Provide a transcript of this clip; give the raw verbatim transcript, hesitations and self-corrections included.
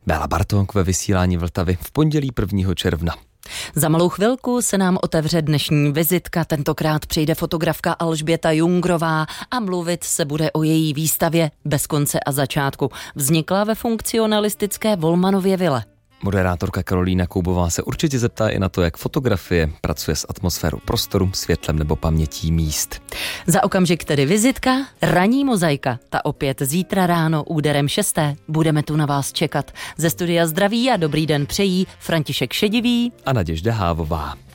Béla Bartók ve vysílání Vltavy v pondělí prvního června. Za malou chvilku se nám otevře dnešní vizitka, tentokrát přijde fotografka Alžběta Jungrová a mluvit se bude o její výstavě Bez konce a začátku. Vznikla ve funkcionalistické Volmanově vile. Moderátorka Karolína Koubová se určitě zeptá i na to, jak fotografie pracuje s atmosférou prostoru, světlem nebo pamětí míst. Za okamžik tedy vizitka, ranní mozaika, ta opět zítra ráno úderem šesté. Budeme tu na vás čekat. Ze studia zdraví a dobrý den přejí František Šedivý a Naděžda Hávová.